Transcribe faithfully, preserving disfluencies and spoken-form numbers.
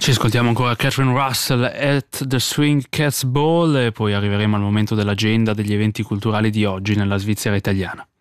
Ci ascoltiamo ancora Catherine Russell at the Swing Cats Ball e poi arriveremo al momento dell'agenda degli eventi culturali di oggi nella Svizzera italiana.